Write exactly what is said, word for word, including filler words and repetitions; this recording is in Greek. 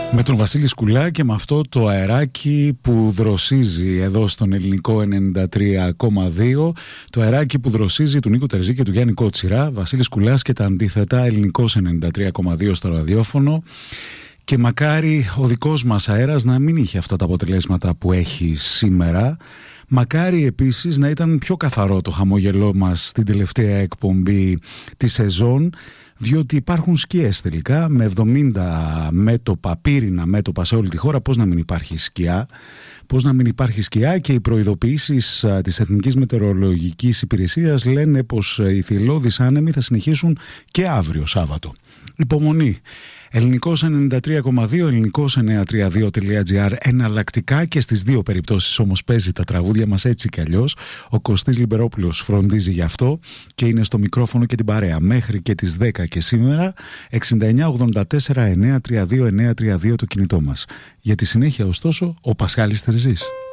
Με τον Βασίλη Σκουλά και με αυτό το αεράκι που δροσίζει εδώ στον Ελληνικό ενενήντα τρία κόμμα δύο, το αεράκι που δροσίζει του Νίκου Τερζή και του Γιάννη Κότσιρα. Βασίλης Σκουλάς και τα αντίθετα, Ελληνικός ενενήντα τρία κόμμα δύο στο ραδιόφωνο. Και μακάρι ο δικός μας αέρας να μην είχε αυτά τα αποτελέσματα που έχει σήμερα. Μακάρι επίσης να ήταν πιο καθαρό το χαμόγελό μας στην τελευταία εκπομπή τη σεζόν, διότι υπάρχουν σκιές τελικά με εβδομήντα μέτωπα, πύρινα μέτωπα σε όλη τη χώρα. Πώς να μην υπάρχει σκιά, πώς να μην υπάρχει σκιά, και οι προειδοποιήσεις της Εθνικής Μετεωρολογικής Υπηρεσίας λένε πως οι θυελλώδεις άνεμοι θα συνεχίσουν και αύριο Σάββατο. Υπομονή. Ελληνικός ενενήντα τρία κόμμα δύο, ελληνικός εννιακόσια τριάντα δύο τελεία τζι άρ. Εναλλακτικά και στις δύο περιπτώσεις όμως παίζει τα τραγούδια μας έτσι κι αλλιώς. Ο Κωστής Λιμπερόπουλος φροντίζει γι' αυτό και είναι στο μικρόφωνο και την παρέα μέχρι και τις δέκα και σήμερα. εξήντα εννιά ογδόντα τέσσερα εννιακόσια τριάντα δύο εννιακόσια τριάντα δύο το κινητό μας. Για τη συνέχεια ωστόσο ο Πασχάλης Τερζής.